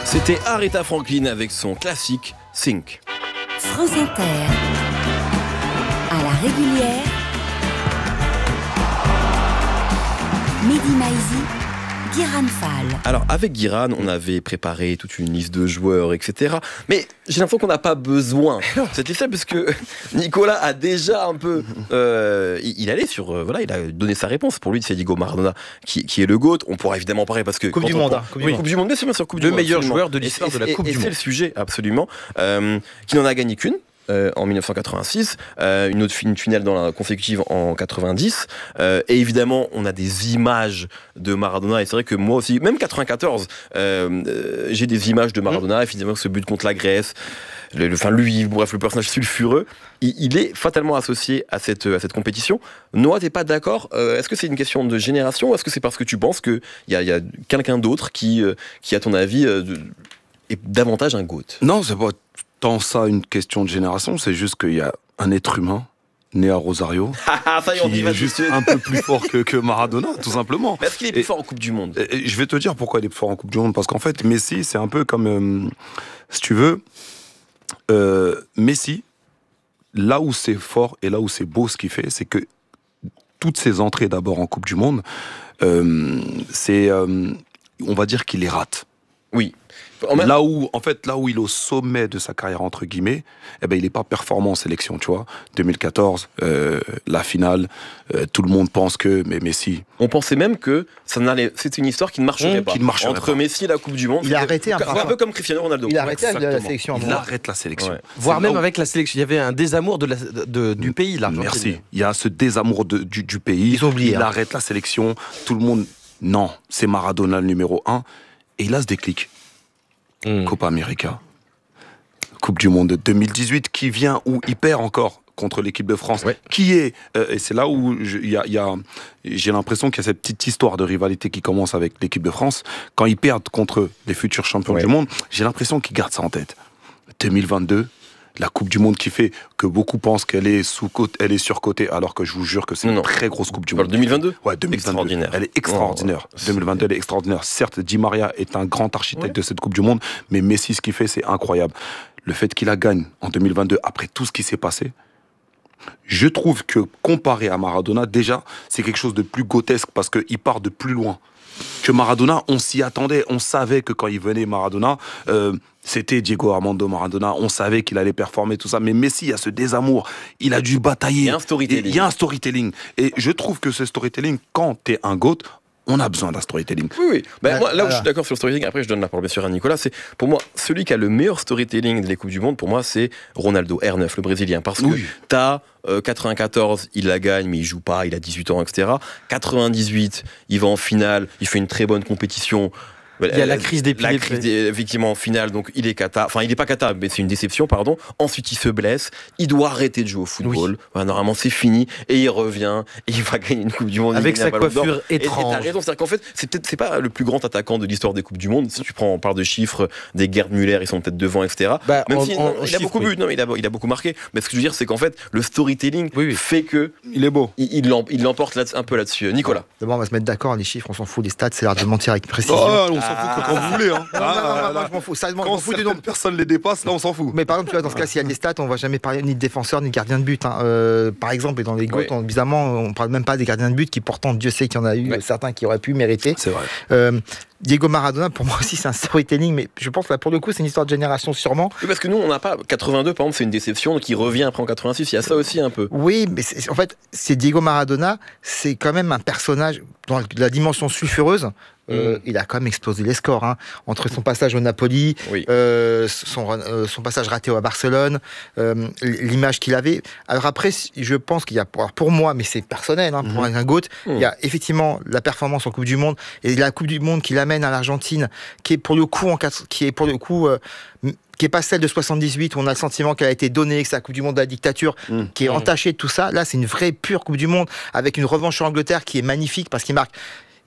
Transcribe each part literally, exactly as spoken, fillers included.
C'était Aretha Franklin avec son classique Think. France Inter, à la régulière, Mehdi Maizi, Guiran Fall. Alors avec Guiran, on avait préparé toute une liste de joueurs, et cetera. Mais j'ai l'impression qu'on n'a pas besoin de cette liste-là parce que Nicolas a déjà un peu, euh, il, il allait sur, euh, voilà, il a donné sa réponse. Pour lui, c'est Diego Maradona qui, qui est le GOAT. On pourra évidemment parler parce que Coupe du on, Monde, hein, coupe, oui, coupe du Monde, bien sûr, bien sûr, Coupe le du Monde, meilleur absolument. joueur de l'histoire et, de la et, Coupe et, du et Monde. c'est le sujet absolument, euh, qui n'en a gagné qu'une. Euh, en dix-neuf cent quatre-vingt-six, euh, une autre une finale dans la consécutive en quatre-vingt-dix, euh, et évidemment on a des images de Maradona, et c'est vrai que moi aussi, même quatre-vingt-quatorze, euh, euh, j'ai des images de Maradona, évidemment ce but contre la Grèce, le, le, enfin lui, bref le personnage sulfureux, il, il est fatalement associé à cette, à cette compétition. Noah, t'es pas d'accord? euh, Est-ce que c'est une question de génération, ou est-ce que c'est parce que tu penses qu'il y a, y a quelqu'un d'autre qui, euh, qui, à ton avis, euh, de, est davantage un GOAT? Non, c'est pas tant ça une question de génération, c'est juste qu'il y a un être humain né à Rosario Ça y est, on qui y va est juste un peu plus fort que, que Maradona, tout simplement. Mais est-ce qu'il est plus et, fort en Coupe du Monde? et, et je vais te dire pourquoi il est plus fort en Coupe du Monde, parce qu'en fait, Messi, c'est un peu comme, euh, si tu veux, euh, Messi, là où c'est fort et là où c'est beau ce qu'il fait, c'est que toutes ses entrées d'abord en Coupe du Monde, euh, c'est, euh, on va dire qu'il les rate. Oui. Là où, en fait, là où il est au sommet de sa carrière, entre guillemets, eh ben, il n'est pas performant en sélection, tu vois. deux mille quatorze, euh, la finale, euh, tout le monde pense que, mais Messi. On pensait même que ça n'allait, c'est une histoire qui ne marcherait Mmh, pas. qui ne marcherait Entre pas. Messi et la Coupe du Monde. Il a arrêté un, un, un peu comme Cristiano Ronaldo. Il a arrêté la, la Exactement. sélection. Il arrête la sélection. Ouais. Voire même là où- avec la sélection, il y avait un désamour de la, de, de, du pays, l'Argentine. Merci. Il y a ce désamour de, du, du pays. Ils ont oublié, Il hein. arrête la sélection. Tout le monde, non, c'est Maradona le numéro un. Et il a ce déclic. Mmh. Copa América. Coupe du Monde de deux mille dix-huit qui vient où il perd encore contre l'équipe de France. Ouais. Qui est, euh, et c'est là où je, y a, y a, j'ai l'impression qu'il y a cette petite histoire de rivalité qui commence avec l'équipe de France. Quand ils perdent contre les futurs champions Ouais. du monde, j'ai l'impression qu'ils gardent ça en tête. deux mille vingt-deux, la Coupe du Monde qui fait que beaucoup pensent qu'elle est sous-côte, elle est surcotée, alors que je vous jure que c'est Non, une non. très grosse Coupe du Enfin, Monde. deux mille vingt-deux Ouais, deux mille vingt-deux. Extraordinaire. Elle est extraordinaire. Oh, ouais. deux mille vingt-deux, elle est extraordinaire. Certes, Di Maria est un grand architecte Ouais. de cette Coupe du Monde, mais Messi, ce qu'il fait, c'est incroyable. Le fait qu'il la gagne en deux mille vingt-deux, après tout ce qui s'est passé, je trouve que comparé à Maradona, déjà, c'est quelque chose de plus grotesque parce qu'il part de plus loin. Que Maradona, on s'y attendait. On savait que quand il venait, Maradona, euh, c'était Diego Armando Maradona. On savait qu'il allait performer, tout ça. Mais Messi, il y a ce désamour. Il a dû batailler. Il y a un storytelling. Et il y a un storytelling. Et je trouve que ce storytelling, quand t'es un GOAT, on a besoin d'un storytelling. Oui, oui. Ben, Ah, moi, là où voilà. je suis d'accord sur le storytelling, après je donne la parole bien sûr à Nicolas, c'est pour moi, celui qui a le meilleur storytelling des Coupes du Monde, pour moi, c'est Ronaldo, R neuf, le Brésilien. Parce que Oui. t'as euh, quatre-vingt-quatorze, il la gagne, mais il joue pas, il a dix-huit ans, et cetera. quatre-vingt-dix-huit, il va en finale, il fait une très bonne compétition. Il y a la crise des La pieds. crise, des- effectivement, en finale, donc il est cata. Enfin, il est pas cata, mais c'est une déception, pardon. Ensuite, il se blesse. Il doit arrêter de jouer au football. Voilà, normalement, c'est fini. Et il revient. Et il va gagner une Coupe du Monde. Avec il gagne sa un Ballon d'Or. coiffure Et- et étrange. t'as raison. C'est-à-dire qu'en fait, c'est peut-être, c'est pas le plus grand attaquant de l'histoire des Coupes du Monde. Si tu prends, on parle de chiffres, des Gerd Müller, ils sont peut-être devant, et cetera. Bah, Même en- si, en- non, en il a chiffres, beaucoup oui. bu. Non, mais il a, il a beaucoup marqué. Mais ce que je veux dire, c'est qu'en fait, le storytelling Oui, oui. fait que Il est beau. il, il l'em- il l'emporte là, un peu là-dessus. Nicolas. D'abord, on va se mettre d'accord, les chiffres, on s'en fout, les stats, c'est l'art de mentir avec précision. Oh, on s'en fout quand vous voulez. Hein. Non, non, non, non, Ah, moi, là, je m'en fous. Sérieusement, je quand m'en fous du certaines nombre. personnes les dépassent, là, on s'en fout. Mais par exemple, tu vois, dans ce cas, s'il y a des stats, on va jamais parler ni de défenseur ni de gardien de but. Hein. Euh, par exemple, et dans les GOAT, Ouais. on, bizarrement, on parle même pas des gardiens de but qui, pourtant, Dieu sait qu'il y en a eu Ouais. euh, certains qui auraient pu mériter. C'est vrai. Euh, Diego Maradona, pour moi aussi, c'est un storytelling, mais je pense que là, pour le coup, c'est une histoire de génération sûrement. Oui, parce que nous, on n'a pas. quatre-vingt-deux, par exemple, c'est une déception qui revient après en quatre-vingt-six. Il y a ça aussi un peu. Oui, mais c'est- en fait, c'est Diego Maradona, c'est quand même un personnage dans la dimension sulfureuse. Euh, Mm. Il a quand même explosé les scores, hein. Entre son passage au Napoli, Oui. euh, son, euh, son passage raté à Barcelone, euh, l'image qu'il avait. Alors après, je pense qu'il y a, alors pour moi, mais c'est personnel, hein, pour Mhm. un GOAT, Mhm. il y a effectivement la performance en Coupe du Monde et la Coupe du Monde qui l'amène à l'Argentine, qui est pour le coup, en quatre- qui est pour le coup, euh, qui est pas celle de soixante-dix-huit où on a le sentiment qu'elle a été donnée, que c'est la Coupe du Monde de la dictature, Mhm. qui est Mhm. entachée de tout ça. Là, c'est une vraie pure Coupe du Monde avec une revanche sur l'Angleterre qui est magnifique parce qu'il marque.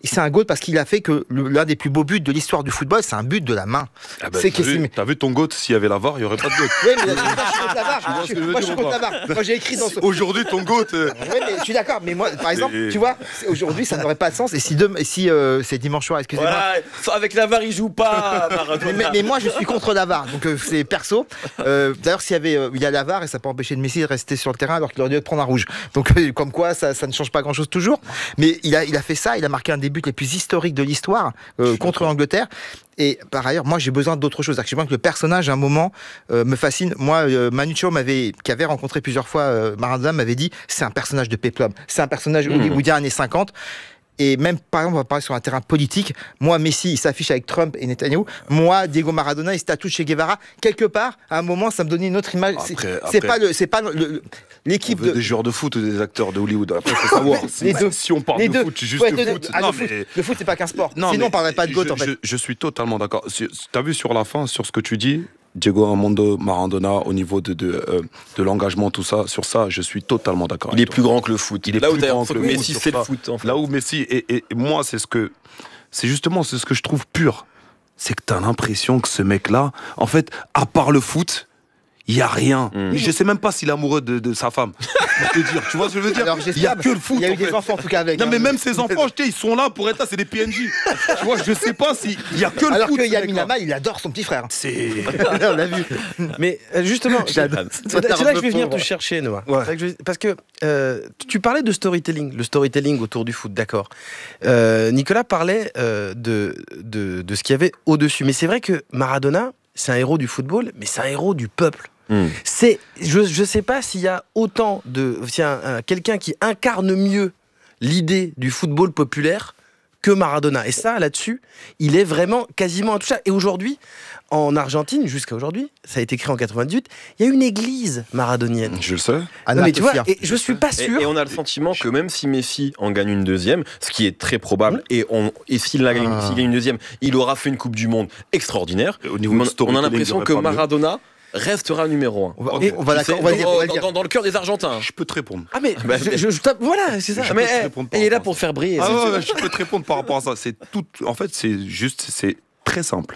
c'est un GOAT parce qu'il a fait que le- l'un des plus beaux buts de l'histoire du football, c'est un but de la main. Ah bah, c'est t'as, que vu, c'est- t'as vu ton GOAT, s'il y avait la V A R, il n'y aurait pas de GOAT. Oui, mais là, je suis contre la V A R. Tu vois Je ce que je suis- veux Moi, je suis dire ou contre la pas V A R. Moi, j'ai écrit dans ce. Aujourd'hui, ton GOAT. euh, Ouais, mais je suis d'accord, mais moi, par exemple, C'est- tu vois, c'est- aujourd'hui, ça n'aurait pas de sens. Et si, demain- et si euh, c'est dimanche soir, excusez-moi. Voilà, avec la V A R, il joue pas, Maradona. Mais, mais- mais moi, je suis contre la V A R, donc euh, c'est perso. Euh, D'ailleurs, s'il y avait, euh, il y a la V A R et ça peut empêcher de Messi de rester sur le terrain alors qu'il aurait dû prendre un rouge. Donc, euh, comme quoi, ça, ça ne change pas grand-chose toujours. Mais il a, il a fait ça, il a marqué un des buts les plus historiques de l'histoire euh, contre l'Angleterre. Et par ailleurs, moi, j'ai besoin d'autre chose. Je pense que le personnage, à un moment, euh, me fascine. Moi, euh, Manu Chao, m'avait, qui avait rencontré plusieurs fois euh, Maradona, m'avait dit c'est un personnage de péplum. C'est un personnage hollywoodien années cinquante. Et même, par exemple, on va parler sur un terrain politique. Moi, Messi, il s'affiche avec Trump et Netanyahu. Moi, Diego Maradona, il se tatoue chez Guevara. Quelque part, à un moment, ça me donnait une autre image. C'est- Après- c'est après- pas le, c'est pas le- le- On l'équipe veut de. des joueurs de foot ou des acteurs de Hollywood. Après, faut savoir. Les si, deux. si on parle Les de deux. foot, c'est juste Ouais, de de- foot. ah, Non, le foot, mais- le foot, c'est pas qu'un sport. Non, Sinon, mais on parlerait pas de GOAT, je, en fait. Je, je suis totalement d'accord. Tu as vu sur la fin, sur ce que tu dis, Diego Armando Maradona, au niveau de, de, euh, de l'engagement, tout ça, sur ça, je suis totalement d'accord. Il est avec toi. plus grand que le foot. Il est là où plus t'as grand l'impression que que le foot, Messi, sur c'est le ça. foot. En fait. Là où Messi, et, et- et moi, c'est ce que. C'est justement c'est ce que je trouve pur. C'est que tu as l'impression que ce mec-là, en fait, à part le foot, il n'y a rien. Mm. Je sais même pas s'il est amoureux de, de sa femme. Pour te dire, tu vois ce que je veux dire? Alors, Il n'y a j'espère, que le foot. Il y a eu en fait. des enfants, en tout cas, avec. Non, hein. mais même ses enfants, je sais, ils sont là pour être là, c'est des P N J. Tu vois, je sais pas s'il y a que le Alors foot. que ce Yamin mec-là. Amal, il adore son petit frère. C'est. On l'a vu. Mais euh, justement, J'adore. c'est là, c'est là que je vais venir te chercher, Noah. Ouais. C'est là que je vais- Parce que euh, tu- tu parlais de storytelling, le storytelling autour du foot, d'accord. Euh, Nicolas parlait euh, de, de, de ce qu'il y avait au-dessus. Mais c'est vrai que Maradona, c'est un héros du football, mais c'est un héros du peuple. Mm. C'est, je ne sais pas s'il y a autant de... S'il y a un- un- quelqu'un qui incarne mieux l'idée du football populaire que Maradona. Et ça, là-dessus, il est vraiment quasiment intouchable. Et aujourd'hui, en Argentine, jusqu'à aujourd'hui, ça a été créé en quatre-vingt-dix-huit, il y a une église maradonienne. Je le sais. Anna Non, mais tu vois, Sofia. et je suis pas Et, sûr... et on a le sentiment que même si Messi en gagne une deuxième, ce qui est très probable, et, on, et s'il la gagne, Ah. s'il gagne une deuxième, il aura fait une Coupe du Monde extraordinaire. Au niveau On, de on a storytelling, l'impression j'aurais que pas mieux. Maradona restera numéro un. On va, Ok. on va, Tu d'accord, sais, on va le dire, on va le dans, dire. dans- dans le cœur des Argentins. Je peux te répondre. Ah mais Bah, je, je- je tape- voilà, c'est ça. Je peux Mais te eh, répondre par il est là rapport à pour ça. faire briller. Ah c'est- ouais, ouais, je peux te répondre par rapport à ça. C'est tout. En fait, c'est juste, c'est très simple.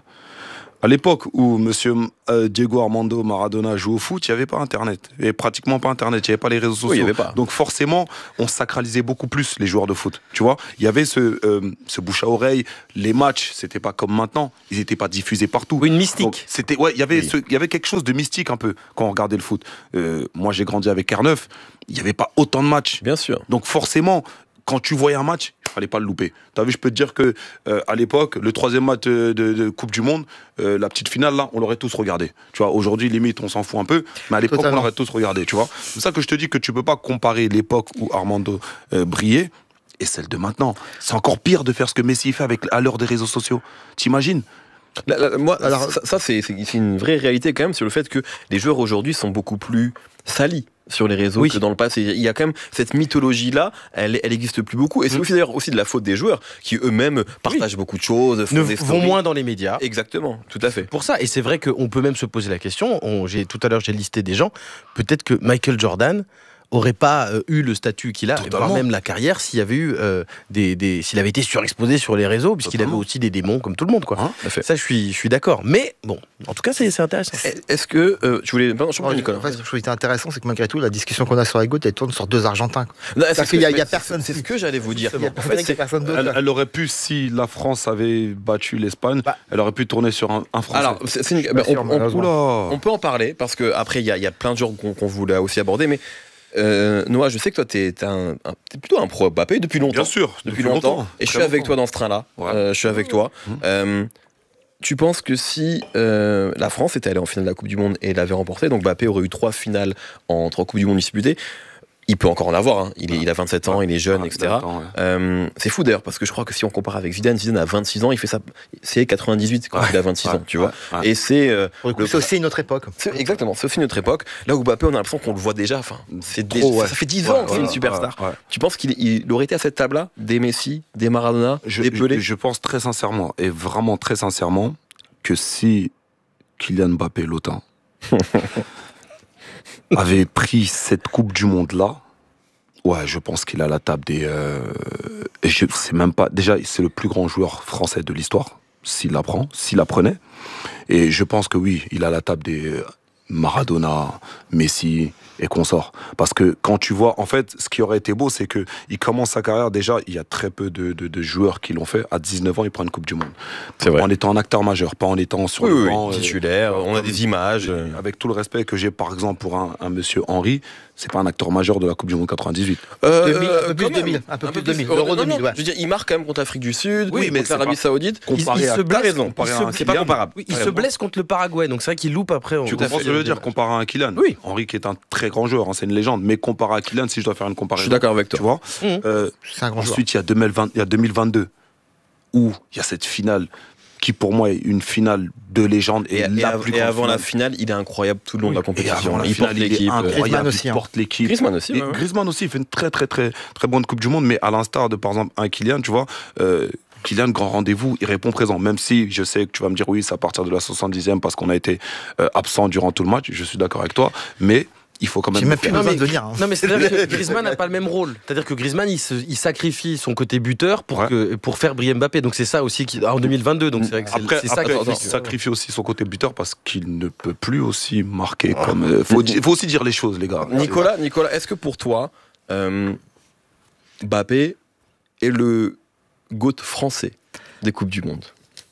À l'époque où Monsieur euh, Diego Armando Maradona jouait au foot, il n'y avait pas Internet. Il n'y avait pratiquement pas Internet. Il n'y avait pas les réseaux sociaux. Oui, il y avait pas. Donc forcément, on sacralisait beaucoup plus les joueurs de foot. Tu vois, il y avait ce, euh, ce bouche à oreille. Les matchs, c'était pas comme maintenant. Ils n'étaient pas diffusés partout. Oui, une mystique. Donc, c'était, ouais, il y avait Oui. ce- il y avait quelque chose de mystique un peu quand on regardait le foot. Euh, moi, j'ai grandi avec R neuf. Il n'y avait pas autant de matchs. Bien sûr. Donc forcément, quand tu voyais un match, il fallait pas le louper. T'as vu, je peux te dire que euh, à l'époque, le troisième match de, de- de Coupe du Monde, euh, la petite finale là, on l'aurait tous regardé. Tu vois, aujourd'hui limite on s'en fout un peu, mais à l'époque Totalement. on l'aurait tous regardé. Tu vois, c'est pour ça que je te dis que tu peux pas comparer l'époque où Armando euh, brillait et celle de maintenant. C'est encore pire de faire ce que Messi fait avec à l'heure des réseaux sociaux. T'imagines? Là, là, moi, Alors- ça, ça, c'est c'est- c'est une vraie réalité quand même sur le fait que les joueurs aujourd'hui sont beaucoup plus salis sur les réseaux Oui. que dans le passé. Il y a quand même cette mythologie-là, elle, elle existe plus beaucoup. Et c'est Mm. aussi d'ailleurs aussi de la faute des joueurs qui eux-mêmes partagent beaucoup de choses, font ne des vont stories. moins dans les médias. Exactement, tout à fait. Pour ça, et c'est vrai qu'on peut même se poser la question, on- j'ai, tout à l'heure j'ai listé des gens, peut-être que Michael Jordan aurait pas euh, eu le statut qu'il a, et Totalement. voire même la carrière, s'il y avait eu euh, des, des- s'il avait été surexposé sur les réseaux, puisqu'il avait Totalement. aussi des démons comme tout le monde, quoi. Hein Tout à fait. Ça, je suis, je suis d'accord. Mais bon, en tout cas, c'est, c'est intéressant. Est-ce que euh, tu voulais. Pardon, je En prie, Nicolas. fait, ce que je trouve intéressant, c'est que malgré tout, la discussion qu'on a sur la GOAT, elle tourne sur deux Argentins. quoi. Non, c'est Parce ce qu'il y a- que- il y a c'est- personne. C'est ce que j'allais vous dire. Il y a En fait, c'est- personne d'autre. Elle, là. elle aurait pu, si la France avait battu l'Espagne, Bah. elle aurait pu tourner sur un, un Français. alors, c'est c'est une- pas bah, sûr, on- on- malheureusement. Oula. On peut en parler parce que après il y, a- il y a plein de jours qu'on qu'on voulait aussi aborder, mais euh, Noah, je sais que toi t'es t'es un, un- t'es plutôt un pro Mbappé depuis longtemps. Bien sûr, depuis, longtemps. Et je suis Très avec longtemps. toi dans ce train-là. Ouais. Euh, je suis avec toi. Mmh. Euh, tu penses que si euh, la France était allée en finale de la Coupe du Monde et l'avait remportée, donc Mbappé aurait eu trois finales en trois Coupes du Monde disputées, il peut encore en avoir. Hein. Il, est, il a vingt-sept ans, il est jeune, Ah, et cetera. attends, ouais. Euh, c'est fou d'ailleurs parce que je crois que si on compare avec Zidane, Zidane a vingt-six ans, il fait ça, c'est quatre-vingt-dix-huit quand Ouais, il a vingt-six ouais, ans, tu vois. ouais, ouais. Et c'est euh, Pour le coup, le- c'est aussi une autre époque. c'est- exactement, c'est aussi notre époque. Là où Mbappé, on a l'impression qu'on le voit déjà. Enfin, c'est Trop, déjà- ouais. ça fait dix Ouais, ans que c'est ouais, une ouais, superstar. ouais. Tu penses qu'il il aurait été à cette table-là, des Messi, des Maradona, Je, des Pelé? je, je pense très sincèrement, et vraiment très sincèrement, que si Kylian Mbappé, l'Otan, avait pris cette Coupe du Monde-là, Ouais, je pense qu'il a la table des. Euh, et je sais même pas. Déjà, c'est le plus grand joueur français de l'histoire, s'il la prend, s'il la prenait. Et je pense que oui, il a la table des Maradona, Messi et consorts. Parce que quand tu vois, en fait, ce qui aurait été beau, c'est que il commence sa carrière déjà. Il y a très peu de, de, de joueurs qui l'ont fait. À dix-neuf ans, il prend une Coupe du Monde. C'est vrai. En étant un acteur majeur, pas en étant sur Oui, le oui, banc. titulaire. euh, On a des images. euh. Avec tout le respect que j'ai, par exemple, pour un, un monsieur Henry, c'est pas un acteur majeur de la Coupe du Monde quatre-vingt-dix-huit. Euh, deux mille, un peu plus quand même. deux mille, un peu plus deux mille, oh, l'Euro non, deux mille, non, ouais. Je veux dire, il marque quand même contre l'Afrique du Sud, Oui, mais contre c'est l'Arabie pas- Saoudite. Comparé il, il à- se blesse, raison, il comparé se- à un C'est pas Kylian. comparable. oui, il T'as se raison. blesse contre le Paraguay, donc c'est vrai qu'il loupe après. on- Tu Tout à comprends fait. ce que je veux dire comparé à un Kylian? Oui. Henry qui est un très grand joueur, hein, c'est une légende, mais comparé à Kylian, si je dois faire une Je comparaison. suis d'accord avec Tu toi. vois Mhm. Euh, C'est un grand joueur. Ensuite, il y a deux mille vingt, il y a deux mille vingt-deux, où il y a cette finale qui, pour moi, est une finale de légende et, Et, et la av- plus et grande avant la finale. finale, il est incroyable tout le long de la Et compétition. avant la Il finale, porte il est l'équipe. euh, incroyable, Griezmann aussi, il hein. porte l'équipe. Griezmann aussi. Et ouais, ouais. Griezmann aussi, il fait une très très très très bonne Coupe du Monde, mais à l'instar de par exemple un Kylian, tu vois, euh, Kylian, grand rendez-vous, il répond présent. Même si je sais que tu vas me dire oui, c'est à partir de la soixante-dixième parce qu'on a été euh, absent durant tout le match, je suis d'accord avec toi, mais il faut quand même. J'ai le même plus faire. besoin mais- de venir. hein. Non mais c'est-à-dire que Griezmann n'a pas le même rôle. C'est-à-dire que Griezmann il, se- il sacrifie son côté buteur pour, Ouais. que, pour faire briller Mbappé. Donc c'est ça aussi qui, en deux mille vingt-deux. Donc c'est vrai que c'est Après, c'est ça après, qui il fait que- sacrifie aussi son côté buteur parce qu'il ne peut plus aussi marquer comme. Il faut, di- faut aussi dire les choses, les gars. Nicolas, Nicolas, est-ce que pour toi, euh, Mbappé est le GOAT français des Coupes du Monde?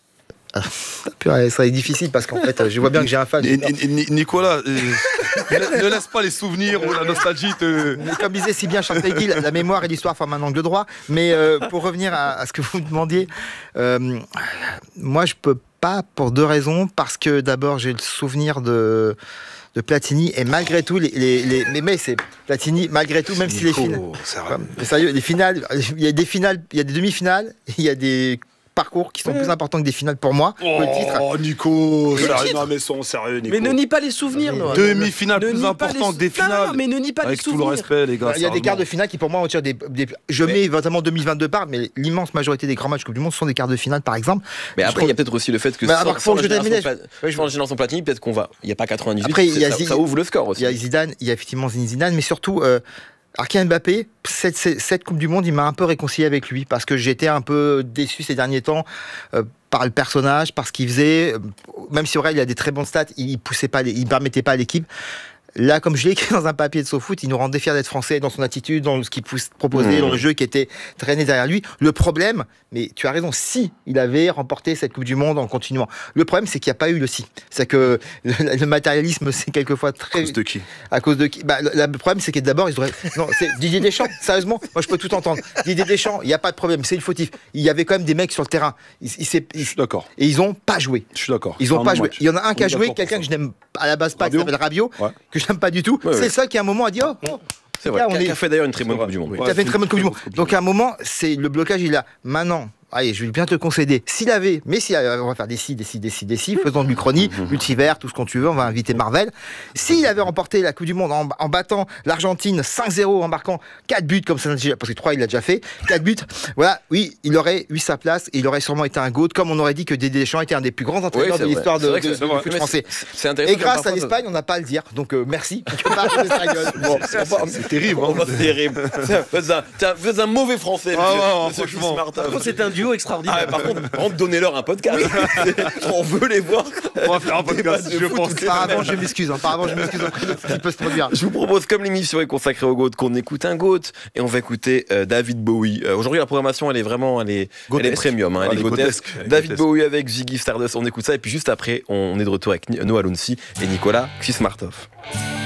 Purée, ça va être difficile parce qu'en fait, je vois bien que j'ai un fan. Ni- ni- ni- Nicolas, euh, ne, ne laisse pas les souvenirs ou la nostalgie te. Mais comme disait si bien Chantal Guil, la mémoire et l'histoire forment un angle droit. Mais euh, pour revenir à, à ce que vous me demandiez, euh, moi je peux pas pour deux raisons. Parce que d'abord j'ai le souvenir de, de Platini et malgré tout, les, les, les- mais, mais c'est Platini malgré tout, même si les finales. Sérieux. Mais sérieux, les finales, il y a des finales, il y a des demi-finales, il y a des parcours qui sont plus importants que des finales pour moi. Pour le titre. Oh, Nico, Le sérieux, titre. non, mais son sérieux, Nico. Mais ne nie pas les souvenirs, Noah. Demi-finale Ne plus nie pas important les- que des Non, finales. non, mais ne nie pas Avec les tout le souvenirs. respect, les gars. Il y a des quarts de sérieusement. finale qui, pour moi, on tire des, des- je mets notamment deux mille vingt-deux par, mais l'immense majorité des grands matchs Coupe du Monde sont des quarts de finale, par exemple. Mais Je après, trouve- il y a peut-être aussi le fait que Bah, sans, alors, sans faut la que je termine, génération, je- Pla- ouais, je- sans la génération Platini, peut-être qu'on va. Il n'y a pas quatre-vingt-dix-huit. Après, il y a ça, Zi- ça ouvre le score aussi. Il y a Zidane, il y a effectivement Zinedine Zidane, mais surtout, euh, alors Kylian Mbappé, cette, cette, cette Coupe du Monde, il m'a un peu réconcilié avec lui parce que j'étais un peu déçu ces derniers temps euh, par le personnage, par ce qu'il faisait. Euh, Même si, vrai, il a des très bonnes stats, il poussait pas, les- il permettait pas à l'équipe. Là, comme je l'ai écrit dans un papier de SoFoot, il nous rendait fiers d'être français dans son attitude, dans ce qu'il pousse- proposait, Mmh. dans le jeu qui était traîné derrière lui. Le problème, mais tu as raison, si il avait remporté cette Coupe du Monde en continuant. Le problème, c'est qu'il n'y a pas eu le si. C'est que le, le matérialisme, c'est quelquefois très. À cause de qui? À cause de qui bah, le, le problème, c'est que d'abord, ils auraient. Non, c'est Didier Deschamps, sérieusement, moi je peux tout entendre. Didier Deschamps, il n'y a pas de problème, c'est le fautif. Il y avait quand même des mecs sur le terrain. Ils, ils, s'est- ils- Je suis d'accord. et ils n'ont pas joué. Je suis d'accord. Ils n'ont C'est un pas bon joué. match. Il y en a un qui a On est joué, d'accord quelqu'un pour que je n'aime à la base pas, qui Rabiot. s'appelle Rabiot, Ouais. que je n'aime pas du tout. Ouais, c'est ouais. le seul qui à un moment a dit oh, oh, C'est vrai. Là, on Qui a- est- qui a fait d'ailleurs une très bonne C'est Coupe du Monde. vrai. tu as fait une très bonne Coupe du Monde. Coupe du Donc à un moment, c'est le blocage, il est là. Maintenant, allez, je vais bien te le concéder. S'il avait, mais si, euh, on va faire des si, des si, des si, des si, faisons de l'Uchronie, multivers, tout ce qu'on tu veux, on va inviter Marvel. S'il avait remporté la Coupe du Monde en, en battant l'Argentine cinq zéro, en marquant quatre buts, comme ça, parce que trois, il l'a déjà fait, quatre buts, voilà, oui, il aurait eu sa place et il aurait sûrement été un GOAT, comme on aurait dit que Didier Deschamps était un des plus grands Oui, entraîneurs c'est de vrai. l'histoire C'est de, vrai que de- c'est du vrai. foot Mais français. c'est- C'est intéressant. Et grâce comme à parfois, l'Espagne, on n'a pas à le dire. Donc euh, merci. quelque part, on se rigole. Bon, C'est terrible. Oh, hein. bah, c'est terrible. Vous êtes un, t'es un- vous êtes un mauvais français. Ah, monsieur- ouais, monsieur franchement. Chris Martin. Par contre, c'est un duo extraordinaire. Ah, par contre, par contre, donnez-leur un podcast. On veut les voir. On va faire un podcast, Débat de je foot pense. toutes les Apparemment, semaines. je m'excuse. hein. Apparemment, je m'excuse auprès de ce qui peut se produire. Je vous propose, comme l'émission est consacrée au GOAT, qu'on écoute un GOAT et on va écouter euh, David Bowie. Euh, Aujourd'hui, la programmation, elle est vraiment, elle est, elle est Goathesque. premium, hein, elle Ah, est elle est goathesque. goathesque. Elle est David goathesque. Bowie avec Ziggy Stardust, on écoute ça et puis juste après, on est de retour avec Ni- Noah Lunsi et Nicolas Xismartov.